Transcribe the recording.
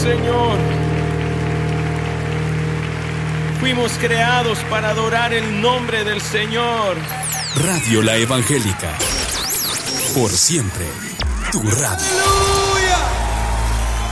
Señor. Fuimos creados para adorar el nombre del Señor. Radio La Evangélica. Por siempre, tu radio.